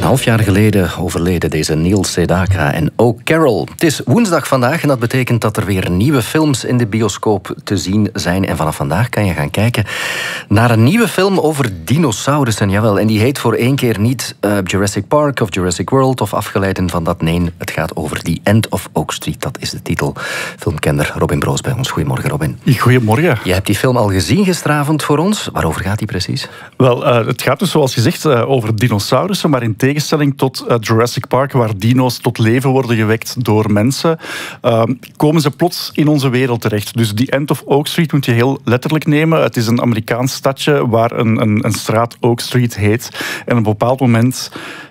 half jaar geleden overleden deze Neil Sedaka en ook Carol. Het is woensdag vandaag en dat betekent dat er weer nieuwe films in de bioscoop te zien zijn. En vanaf vandaag kan je gaan kijken naar een nieuwe film over dinosaurussen. Jawel, en die heet voor één keer niet Jurassic Park of Jurassic World of afgeleiden van dat. Nee, het gaat over The End of Oak Street. Dat is de titel. Filmkenner Robin Broos bij ons. Goedemorgen, Robin. Goedemorgen. Je hebt die film al gezien gisteravond voor ons. Waarover gaat die precies? Wel, het gaat dus zoals gezegd over dinosaurussen, maar in tegenstelling tot Jurassic Park, waar dino's tot leven worden gewekt door mensen, komen ze plots in onze wereld terecht. Dus The End of Oak Street moet je heel letterlijk nemen. Het is een Amerikaans stadje waar een straat Oak Street heet. En op een bepaald moment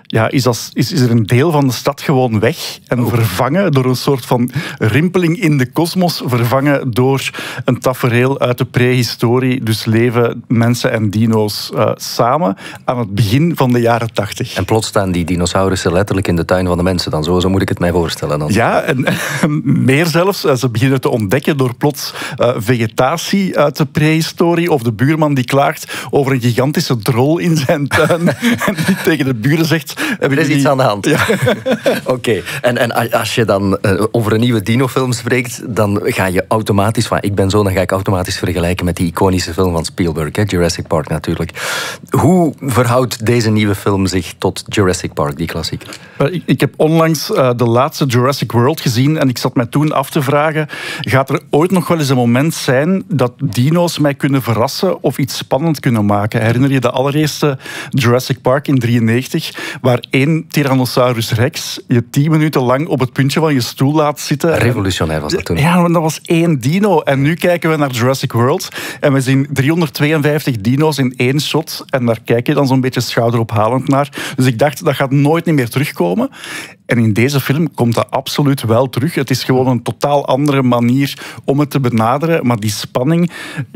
is er een deel van de stad gewoon weg en vervangen door een soort van rimpeling in de kosmos, vervangen door een tafereel uit de prehistorie. Dus leven mensen en dino's samen aan het begin van de jaren 80. En plots staan die dinosaurussen letterlijk in de tuin van de mensen dan. Zo moet ik het mij voorstellen dan. Ja, en meer zelfs. Ze beginnen te ontdekken door plots vegetatie uit de prehistorie of de buurman die klaagt over een gigantische drol in zijn tuin en die tegen de buren zegt: er is iets aan de hand. Ja. Oké. En als je dan over een nieuwe dinofilm spreekt, dan ga je automatisch, dan ga ik automatisch vergelijken met die iconische film van Spielberg, Jurassic Park natuurlijk. Hoe verhoudt deze nieuwe film zich tot Jurassic Park, die klassieker? Ik heb onlangs de laatste Jurassic World gezien en ik zat mij toen af te vragen, gaat er ooit nog wel eens een moment zijn dat dino's mij kunnen verrassen of iets spannend kunnen maken? Herinner je de allereerste Jurassic Park in 1993, waar één Tyrannosaurus Rex je 10 minuten lang op het puntje van je stoel laat zitten? Revolutionair was dat toen. Ja, maar dat was één dino. En nu kijken we naar Jurassic World en we zien 352 dino's in één shot. En daar kijk je dan zo'n beetje schouderophalend naar. Dus ik dacht, dat gaat nooit meer terugkomen. En in deze film komt dat absoluut wel terug. Het is gewoon een totaal andere manier om het te benaderen. Maar die spanning,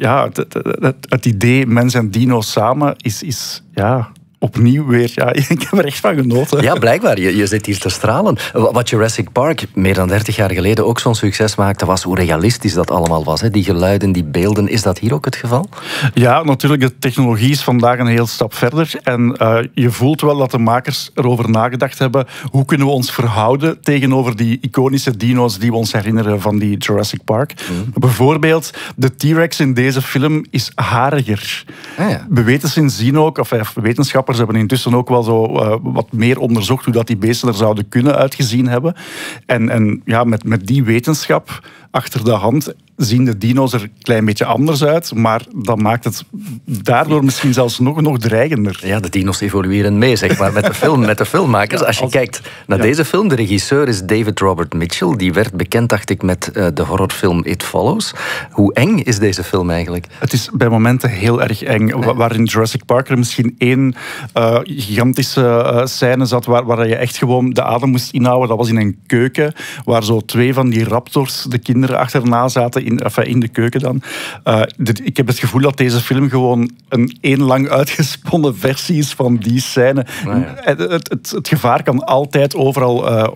het idee mens en dino samen is opnieuw weer. Ja, ik heb er echt van genoten. Ja, blijkbaar. Je zit hier te stralen. Wat Jurassic Park meer dan 30 jaar geleden ook zo'n succes maakte, was hoe realistisch dat allemaal was. Die geluiden, die beelden. Is dat hier ook het geval? Ja, natuurlijk. De technologie is vandaag een heel stap verder. En je voelt wel dat de makers erover nagedacht hebben. Hoe kunnen we ons verhouden tegenover die iconische dino's die we ons herinneren van die Jurassic Park? Bijvoorbeeld, de T-Rex in deze film is hariger. Ah, ja. We weten sindsdien ook, wetenschappers hebben intussen ook wel zo wat meer onderzocht hoe dat die beesten er zouden kunnen uitgezien hebben. En met die wetenschap achter de hand zien de dino's er een klein beetje anders uit, maar dat maakt het daardoor misschien zelfs nog dreigender. Ja, de dino's evolueren mee, zeg maar, met de filmmakers. Als je kijkt naar deze film, de regisseur is David Robert Mitchell. Die werd bekend, dacht ik, met de horrorfilm It Follows. Hoe eng is deze film eigenlijk? Het is bij momenten heel erg eng. Waar in Jurassic Park er misschien één gigantische scène zat waar je echt gewoon de adem moest inhouden. Dat was in een keuken, waar zo 2 van die raptors de kinderen achterna zaten in de keuken dan. Ik heb het gevoel dat deze film gewoon een één lang uitgesponnen versie is van die scène. Het gevaar kan altijd overal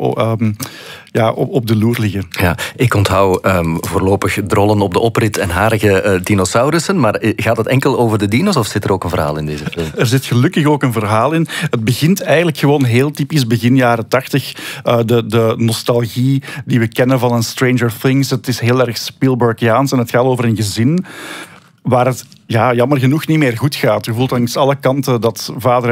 op de loer liggen. Ja, ik onthoud voorlopig drollen op de oprit en harige dinosaurussen, maar gaat het enkel over de dino's of zit er ook een verhaal in deze film? Er zit gelukkig ook een verhaal in. Het begint eigenlijk gewoon heel typisch begin jaren 80. De nostalgie die we kennen van een Stranger Things. Het is heel erg Spielbergiaans en het gaat over een gezin waar het jammer genoeg niet meer goed gaat. Je voelt langs alle kanten dat vader